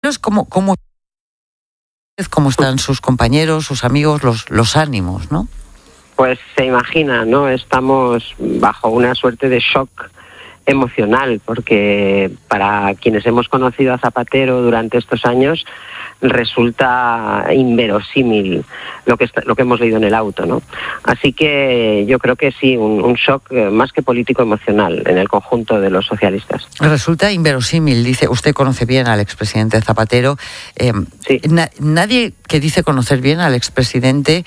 es cómo están sus compañeros, sus amigos, los ánimos, ¿no? Pues se imagina, ¿no? Estamos bajo una suerte de shock emocional, porque para quienes hemos conocido a Zapatero durante estos años resulta inverosímil lo que hemos leído en el auto, ¿no? Así que yo creo que sí, un shock más que político emocional en el conjunto de los socialistas. Resulta inverosímil, dice, usted conoce bien al expresidente Zapatero. Sí. Nadie que dice conocer bien al expresidente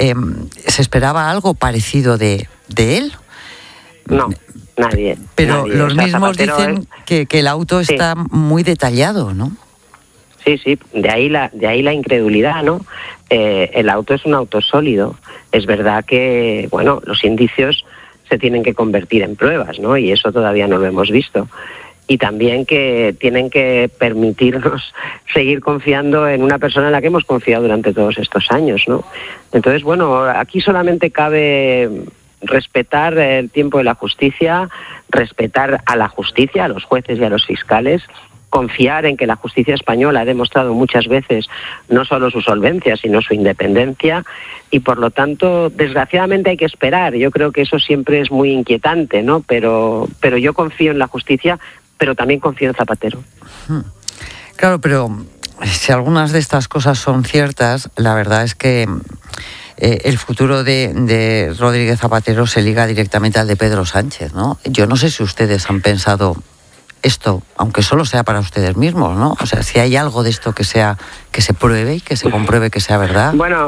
se esperaba algo parecido de él. No, nadie. Pero nadie. Los mismos Zapatero dicen que el auto está muy detallado, ¿no? Sí, de ahí la incredulidad, ¿no? El auto es un auto sólido. Es verdad que, bueno, los indicios se tienen que convertir en pruebas, ¿no? Y eso todavía no lo hemos visto. Y también que tienen que permitirnos seguir confiando en una persona en la que hemos confiado durante todos estos años, ¿no? Entonces, bueno, aquí solamente cabe respetar el tiempo de la justicia, respetar a la justicia, a los jueces y a los fiscales, confiar en que la justicia española ha demostrado muchas veces no solo su solvencia, sino su independencia, y por lo tanto, desgraciadamente hay que esperar. Yo creo que eso siempre es muy inquietante, ¿no? Pero yo confío en la justicia, pero también confío en Zapatero. Claro, pero si algunas de estas cosas son ciertas, la verdad es que el futuro de Rodríguez Zapatero se liga directamente al de Pedro Sánchez, ¿no? Yo no sé si ustedes han pensado esto, aunque solo sea para ustedes mismos, ¿no? O sea, si hay algo de esto que se pruebe y que se compruebe que sea verdad. Bueno,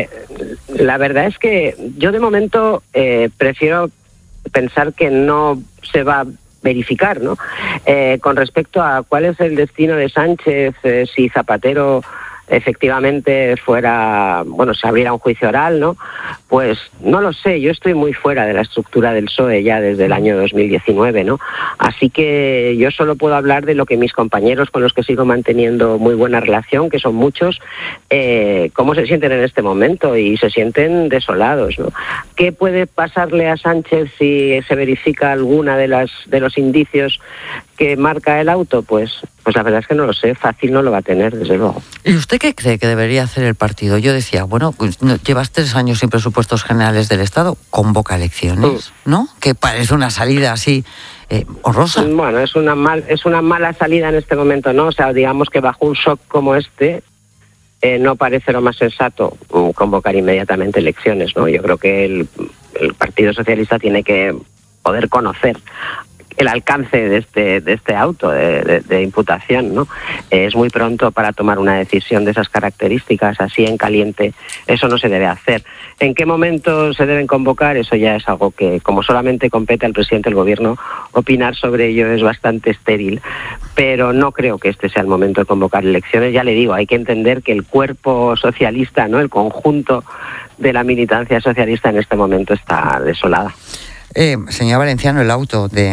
la verdad es que yo de momento prefiero pensar que no se va a verificar, ¿no? Con respecto a cuál es el destino de Sánchez, si Zapatero efectivamente fuera, bueno, se abriera un juicio oral, ¿no? Pues no lo sé, yo estoy muy fuera de la estructura del PSOE ya desde el año 2019, ¿no? Así que yo solo puedo hablar de lo que mis compañeros con los que sigo manteniendo muy buena relación, que son muchos, cómo se sienten en este momento, y se sienten desolados, ¿no? ¿Qué puede pasarle a Sánchez si se verifica alguna de los indicios que marca el auto? Pues la verdad es que no lo sé, fácil no lo va a tener, desde luego. ¿Y usted qué cree que debería hacer el partido? Yo decía, bueno, pues llevas 3 años sin presupuestos generales del Estado, convoca elecciones, ¿no? Que parece una salida así horrorosa. Bueno, es una mala salida en este momento, ¿no? O sea, digamos que bajo un shock como este, no parece lo más sensato convocar inmediatamente elecciones, ¿no? Yo creo que el Partido Socialista tiene que poder conocer el alcance de este auto de imputación, ¿no? Es muy pronto para tomar una decisión de esas características, así en caliente. Eso no se debe hacer. ¿En qué momento se deben convocar? Eso ya es algo que, como solamente compete al presidente del gobierno, opinar sobre ello es bastante estéril. Pero no creo que este sea el momento de convocar elecciones. Ya le digo, hay que entender que el cuerpo socialista, ¿no?, el conjunto de la militancia socialista en este momento está desolada. Señor Valenciano, el auto que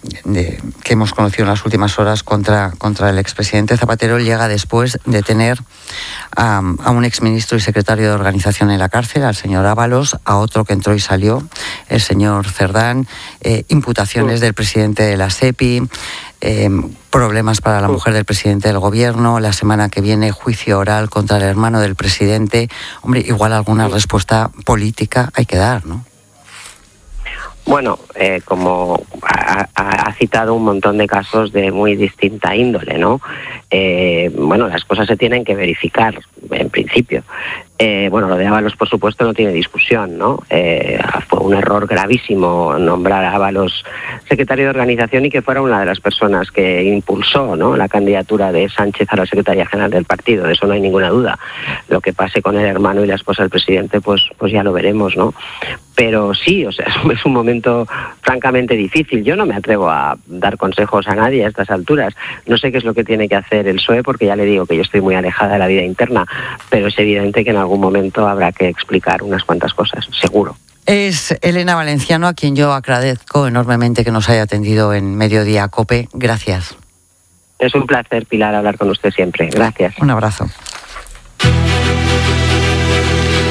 hemos conocido en las últimas horas contra el expresidente Zapatero llega después de tener a un exministro y secretario de organización en la cárcel, al señor Ábalos, a otro que entró y salió, el señor Cerdán, imputaciones del presidente de la SEPI, problemas para la mujer del presidente del gobierno, la semana que viene juicio oral contra el hermano del presidente. Hombre, igual alguna respuesta política hay que dar, ¿no? Bueno, como ha citado un montón de casos de muy distinta índole, ¿no? Bueno, las cosas se tienen que verificar, en principio. Bueno, lo de Ábalos, por supuesto, no tiene discusión, ¿no? Fue un error gravísimo nombrar a Ábalos secretario de organización y que fuera una de las personas que impulsó, ¿no?, la candidatura de Sánchez a la Secretaría General del partido. De eso no hay ninguna duda. Lo que pase con el hermano y la esposa del presidente, pues ya lo veremos, ¿no? Pero sí, o sea, es un momento francamente difícil. Yo no me atrevo a dar consejos a nadie a estas alturas. No sé qué es lo que tiene que hacer el PSOE, porque ya le digo que yo estoy muy alejada de la vida interna, pero es evidente que en algún momento habrá que explicar unas cuantas cosas, seguro. Es Elena Valenciano, a quien yo agradezco enormemente que nos haya atendido en Mediodía COPE. Gracias. Es un placer, Pilar, hablar con usted siempre. Gracias. Un abrazo.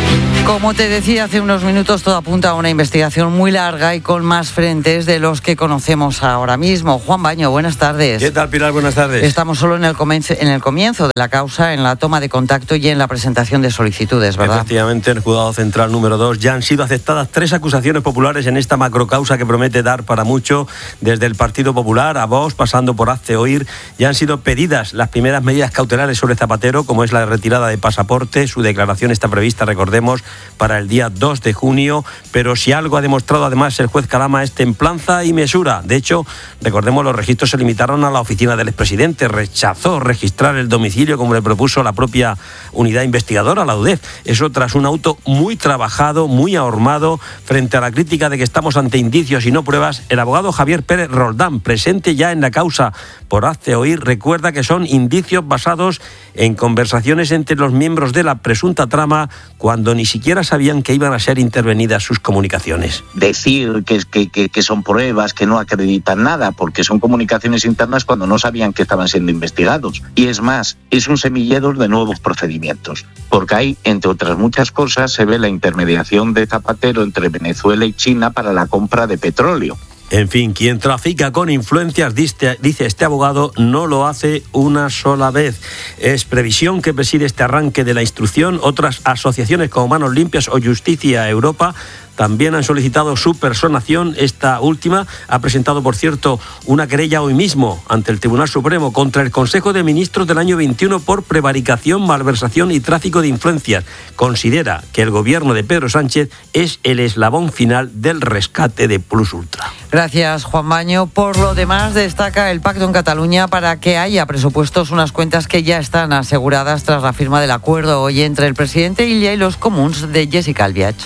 Como te decía hace unos minutos, todo apunta a una investigación muy larga y con más frentes de los que conocemos ahora mismo. Juan Baño, buenas tardes. ¿Qué tal, Pilar? Buenas tardes. Estamos solo en el comienzo de la causa, en la toma de contacto y en la presentación de solicitudes, ¿verdad? Efectivamente, en el Juzgado Central número 2 ya han sido aceptadas 3 acusaciones populares en esta macrocausa que promete dar para mucho. Desde el Partido Popular a Vox, pasando por Hazte Oír, ya han sido pedidas las primeras medidas cautelares sobre Zapatero, como es la retirada de pasaporte. Su declaración está prevista, recordemos, para el día 2 de junio, pero si algo ha demostrado además el juez Calama es templanza y mesura. De hecho, recordemos, los registros se limitaron a la oficina del expresidente, rechazó registrar el domicilio como le propuso la propia unidad investigadora, la UDEF. Eso tras un auto muy trabajado, muy ahormado. Frente a la crítica de que estamos ante indicios y no pruebas, el abogado Javier Pérez Roldán, presente ya en la causa por Hazte Oír, recuerda que son indicios basados en conversaciones entre los miembros de la presunta trama cuando ni siquiera sabían que iban a ser intervenidas sus comunicaciones. Decir que son pruebas, que no acreditan nada, porque son comunicaciones internas cuando no sabían que estaban siendo investigados. Y es más, es un semillero de nuevos procedimientos, porque ahí, entre otras muchas cosas, se ve la intermediación de Zapatero entre Venezuela y China para la compra de petróleo. En fin, quien trafica con influencias, dice este abogado, no lo hace una sola vez. Es Previsión que preside este arranque de la instrucción. Otras asociaciones como Manos Limpias o Justicia Europa también han solicitado su personación. Esta última ha presentado, por cierto, una querella hoy mismo ante el Tribunal Supremo contra el Consejo de Ministros del año 21 por prevaricación, malversación y tráfico de influencias. Considera que el gobierno de Pedro Sánchez es el eslabón final del rescate de Plus Ultra. Gracias, Juan Baño. Por lo demás, destaca el pacto en Cataluña para que haya presupuestos, unas cuentas que ya están aseguradas tras la firma del acuerdo hoy entre el presidente Illa y los comuns de Jessica Albiach.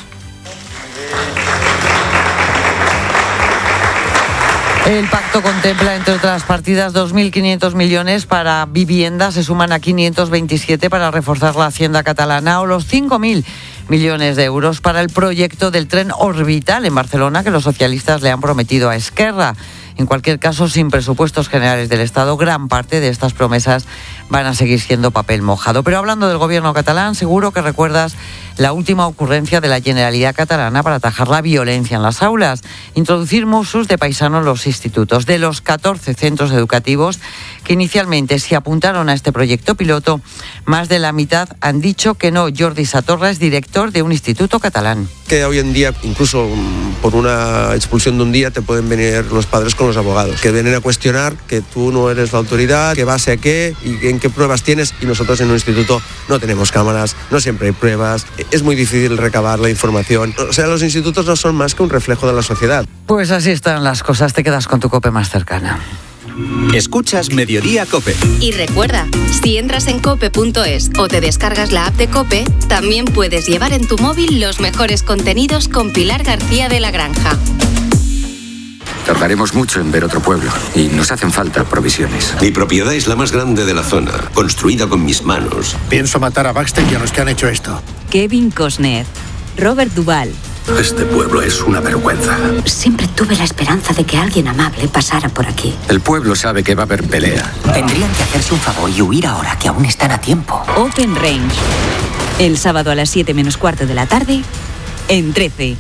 El pacto contempla, entre otras partidas, 2.500 millones para vivienda, se suman a 527 para reforzar la hacienda catalana o los 5.000 millones de euros para el proyecto del tren orbital en Barcelona que los socialistas le han prometido a Esquerra. En cualquier caso, sin presupuestos generales del Estado, gran parte de estas promesas van a seguir siendo papel mojado. Pero hablando del gobierno catalán, seguro que recuerdas la última ocurrencia de la Generalitat catalana para atajar la violencia en las aulas, introducir Mossos de paisano en los institutos. De los 14 centros educativos que inicialmente se apuntaron a este proyecto piloto, más de la mitad han dicho que no. Jordi Satorra es director de un instituto catalán. Que hoy en día, incluso por una expulsión de un día, te pueden venir los padres con los abogados, que vienen a cuestionar que tú no eres la autoridad, que base a qué y en qué pruebas tienes, y nosotros en un instituto no tenemos cámaras, no siempre hay pruebas, es muy difícil recabar la información. O sea, los institutos no son más que un reflejo de la sociedad. Pues así están las cosas, te quedas con tu COPE más cercana. Escuchas Mediodía COPE. Y recuerda, si entras en cope.es o te descargas la app de COPE, también puedes llevar en tu móvil los mejores contenidos con Pilar García de la Granja. Tardaremos mucho en ver otro pueblo y nos hacen falta provisiones. Mi propiedad es la más grande de la zona, construida con mis manos. Pienso matar a Baxter y a los que han hecho esto. Kevin Costner, Robert Duvall. Este pueblo es una vergüenza. Siempre tuve la esperanza de que alguien amable pasara por aquí. El pueblo sabe que va a haber pelea. Tendrían que hacerse un favor y huir ahora, que aún están a tiempo. Open Range. El sábado a las 7 menos cuarto de la tarde, en 13.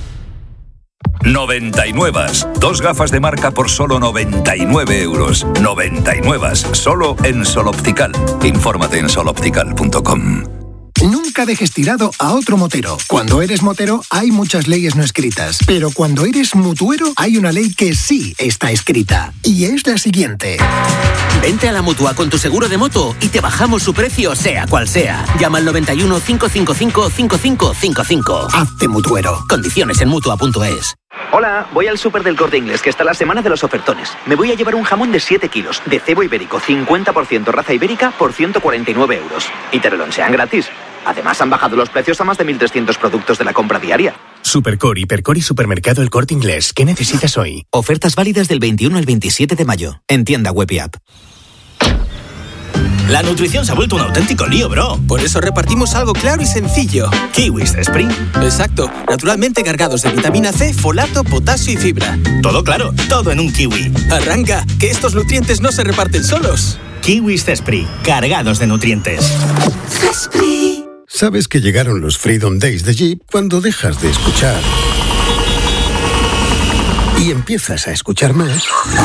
99. 2 gafas de marca por solo 99 euros. 99. Solo en Sol Optical. Infórmate en soloptical.com. Nunca dejes tirado a otro motero. Cuando eres motero hay muchas leyes no escritas, pero cuando eres mutuero hay una ley que sí está escrita, y es la siguiente. Vente a la Mutua con tu seguro de moto y te bajamos su precio sea cual sea. Llama al 91 555 5555. Hazte mutuero. Condiciones en Mutua.es. Hola, voy al súper del Corte Inglés, que está la semana de los ofertones. Me voy a llevar un jamón de 7 kilos, de cebo ibérico, 50% raza ibérica, por 149 euros. Y te lo lonchean gratis. Además, han bajado los precios a más de 1.300 productos de la compra diaria. Supercore, Hipercor y Supermercado El Corte Inglés. ¿Qué necesitas hoy? Ofertas válidas del 21 al 27 de mayo. En tienda web y app. La nutrición se ha vuelto un auténtico lío, bro. Por eso repartimos algo claro y sencillo. Kiwis Spring. Exacto. Naturalmente cargados de vitamina C, folato, potasio y fibra. Todo claro, todo en un kiwi. Arranca, que estos nutrientes no se reparten solos. Kiwis Spring, cargados de nutrientes. Spring. Sabes que llegaron los Freedom Days de Jeep cuando dejas de escuchar y empiezas a escuchar más.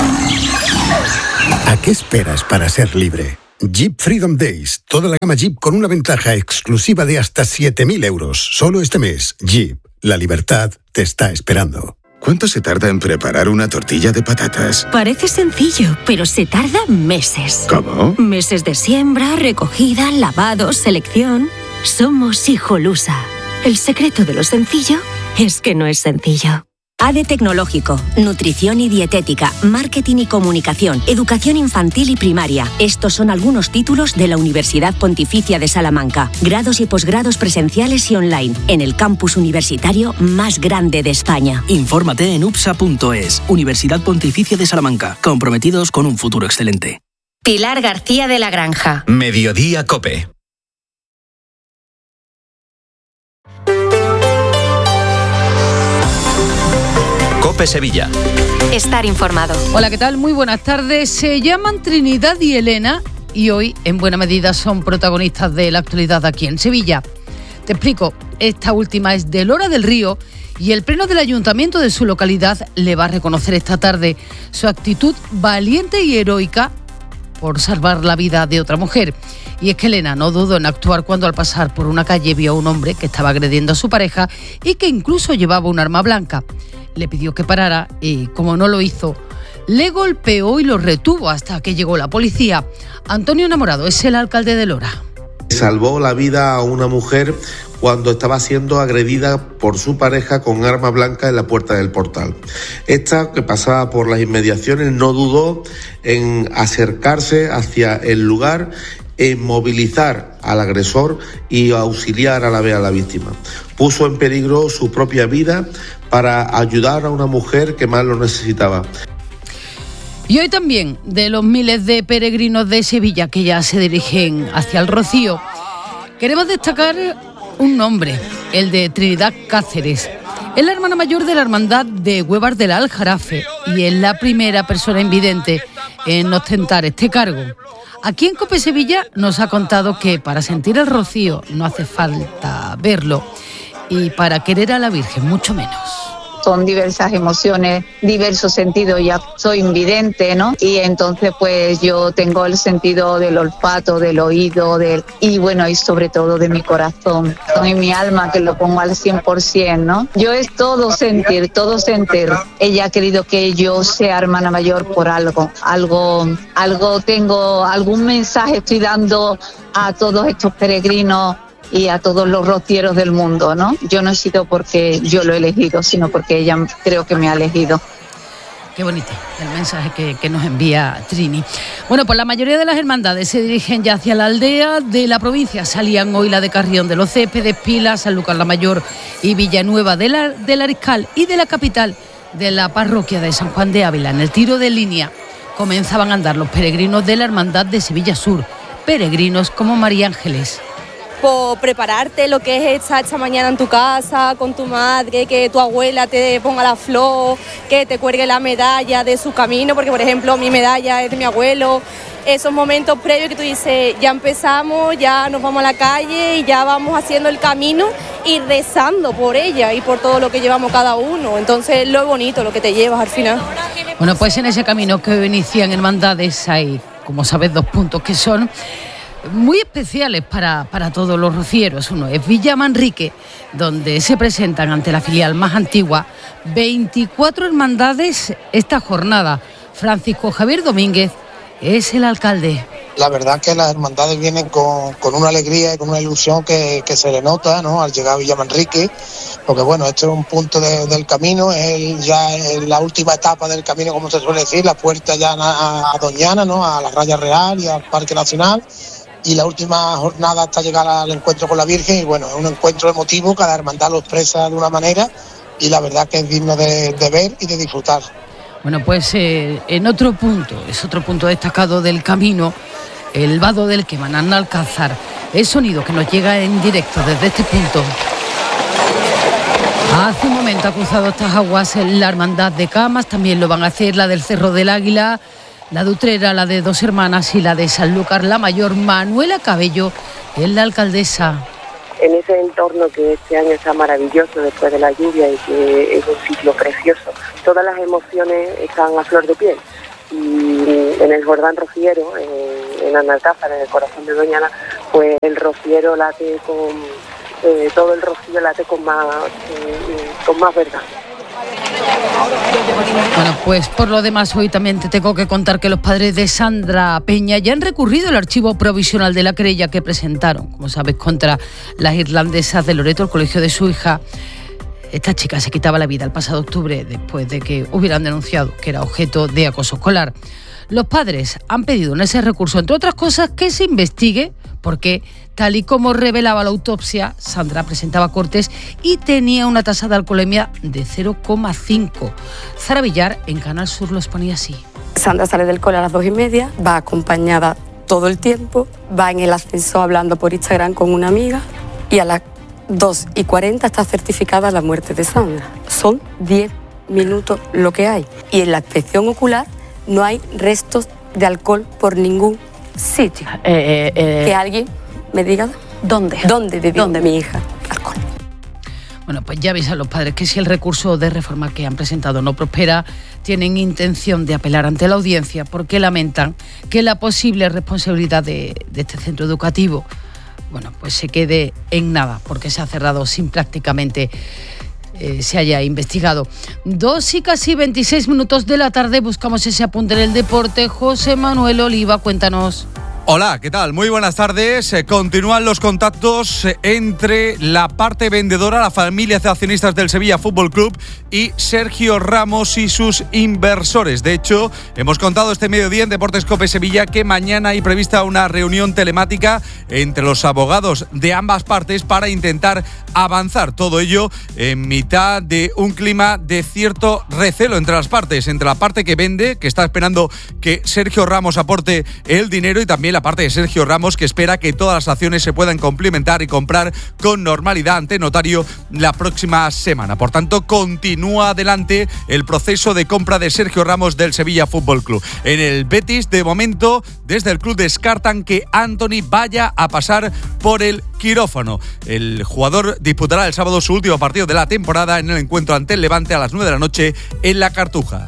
¿A qué esperas para ser libre? Jeep Freedom Days. Toda la gama Jeep con una ventaja exclusiva de hasta 7.000 euros. Solo este mes. Jeep. La libertad te está esperando. ¿Cuánto se tarda en preparar una tortilla de patatas? Parece sencillo, pero se tarda meses. ¿Cómo? Meses de siembra, recogida, lavado, selección. Somos Hijolusa. El secreto de lo sencillo es que no es sencillo. ADE Tecnológico, Nutrición y Dietética, Marketing y Comunicación, Educación Infantil y Primaria. Estos son algunos títulos de la Universidad Pontificia de Salamanca. Grados y posgrados presenciales y online, en el campus universitario más grande de España. Infórmate en upsa.es, Universidad Pontificia de Salamanca, comprometidos con un futuro excelente. Pilar García de la Granja. Mediodía COPE. COPE Sevilla. Estar informado. Hola, ¿qué tal? Muy buenas tardes. Se llaman Trinidad y Elena y hoy, en buena medida, son protagonistas de la actualidad aquí en Sevilla. Te explico. Esta última es de Lora del Río y el Pleno del Ayuntamiento de su localidad le va a reconocer esta tarde su actitud valiente y heroica por salvar la vida de otra mujer. Y es que Elena no dudó en actuar cuando al pasar por una calle vio a un hombre que estaba agrediendo a su pareja y que incluso llevaba un arma blanca. Le pidió que parara y, como no lo hizo, le golpeó y lo retuvo hasta que llegó la policía. Antonio Enamorado es el alcalde de Lora. Salvó la vida a una mujer cuando estaba siendo agredida por su pareja con arma blanca en la puerta del portal. Esta, que pasaba por las inmediaciones, no dudó en acercarse hacia el lugar, en movilizar al agresor y auxiliar a la vez a la víctima. Puso en peligro su propia vida para ayudar a una mujer que más lo necesitaba. Y hoy también, de los miles de peregrinos de Sevilla que ya se dirigen hacia el Rocío, queremos destacar un nombre, el de Trinidad Cáceres. Es la hermana mayor de la hermandad de Huevas del Aljarafe y es la primera persona invidente en ostentar este cargo. Aquí en COPE Sevilla nos ha contado que para sentir el rocío no hace falta verlo y para querer a la Virgen mucho menos. Son diversas emociones, diversos sentidos, ya soy invidente, ¿no? Y entonces pues yo tengo el sentido del olfato, del oído, y bueno, y sobre todo de mi corazón, y mi alma que lo pongo al 100%, ¿no? Yo es todo sentir. Ella ha querido que yo sea hermana mayor por algo tengo, algún mensaje estoy dando a todos estos peregrinos y a todos los rocieros del mundo, ¿no? Yo no he sido porque yo lo he elegido, sino porque ella creo que me ha elegido. Qué bonito el mensaje que nos envía Trini. Bueno, pues la mayoría de las hermandades se dirigen ya hacia la aldea de la provincia. Salían hoy la de Carrión de los Céspedes, Pilas, San Lucas la Mayor y Villanueva del Ariscal, y de la capital de la parroquia de San Juan de Ávila. En el tiro de línea comenzaban a andar los peregrinos de la Hermandad de Sevilla Sur, peregrinos como María Ángeles. Por prepararte lo que es estar esta mañana en tu casa con tu madre, que tu abuela te ponga la flor, que te cuelgue la medalla de su camino, porque por ejemplo mi medalla es de mi abuelo. Esos momentos previos que tú dices, ya empezamos, ya nos vamos a la calle y ya vamos haciendo el camino y rezando por ella y por todo lo que llevamos cada uno. Entonces lo bonito, lo que te llevas al final. Bueno, pues en ese camino que hoy inician hermandades hay, como sabes, 2 puntos que son muy especiales para todos los rocieros. Uno es Villa Manrique, donde se presentan ante la filial más antigua 24 hermandades esta jornada. Francisco Javier Domínguez es el alcalde. La verdad que las hermandades vienen con una alegría y con una ilusión que se le nota, ¿no?, al llegar a Villa Manrique, porque bueno, este es un punto del camino, es ya la última etapa del camino, como se suele decir, la puerta ya a Doñana, ¿no?, a la Raya Real y al Parque Nacional, y la última jornada hasta llegar al encuentro con la Virgen, y bueno, es un encuentro emotivo, cada hermandad lo expresa de una manera, y la verdad que es digno de ver y de disfrutar. Bueno, pues en otro punto destacado del camino, el vado del que van a alcanzar, el sonido que nos llega en directo desde este punto. Hace un momento ha cruzado estas aguas la Hermandad de Camas, también lo van a hacer la del Cerro del Águila, la de Utrera, la de Dos Hermanas y la de San Lucas la Mayor. Manuela Cabello es la alcaldesa. en ese entorno que este año está maravilloso después de la lluvia y que es un sitio precioso. Todas las emociones están a flor de piel. Y en el Jordán Rociero, en Analcázar, en el corazón de Doñana, pues el rociero late todo el rocío late con más verdad. Bueno, pues por lo demás hoy también te tengo que contar que los padres de Sandra Peña ya han recurrido el archivo provisional de la querella que presentaron, como sabes, contra las irlandesas de Loreto, el colegio de su hija. Esta chica se quitaba la vida el pasado octubre después de que hubieran denunciado que era objeto de acoso escolar. Los padres han pedido en ese recurso, entre otras cosas, que se investigue porque, tal y como revelaba la autopsia, Sandra presentaba cortes y tenía una tasa de alcoholemia de 0,5. Zara Villar en Canal Sur los ponía así. Sandra sale del cole a las 2:30, va acompañada todo el tiempo, va en el ascensor hablando por Instagram con una amiga y a las 2:40 está certificada la muerte de Sandra. Son 10 minutos lo que hay. Y en la inspección ocular no hay restos de alcohol por ningún sitio. Que alguien me diga dónde bebió mi hija alcohol. Bueno, pues ya avisan los padres que si el recurso de reforma que han presentado no prospera, tienen intención de apelar ante la audiencia porque lamentan que la posible responsabilidad de este centro educativo, bueno, pues se quede en nada porque se ha cerrado sin prácticamente se haya investigado. 2:26 de la tarde, buscamos ese apunte en el deporte. José Manuel Oliva, cuéntanos. Hola, ¿qué tal? Muy buenas tardes. Continúan los contactos entre la parte vendedora, la familia de accionistas del Sevilla Fútbol Club y Sergio Ramos y sus inversores. De hecho, hemos contado este mediodía en Deportes COPE Sevilla que mañana hay prevista una reunión telemática entre los abogados de ambas partes para intentar avanzar. Todo ello en mitad de un clima de cierto recelo entre las partes. Entre la parte que vende, que está esperando que Sergio Ramos aporte el dinero, y también la parte de Sergio Ramos, que espera que todas las acciones se puedan complementar y comprar con normalidad ante notario la próxima semana. Por tanto, continúa adelante el proceso de compra de Sergio Ramos del Sevilla Fútbol Club. En el Betis, de momento, desde el club descartan que Antony vaya a pasar por el quirófano. El jugador disputará el sábado su último partido de la temporada en el encuentro ante el Levante a las 9 de la noche en la Cartuja.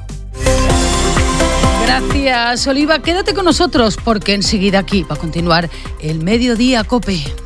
Gracias, Oliva. Quédate con nosotros porque enseguida aquí va a continuar el Mediodía COPE.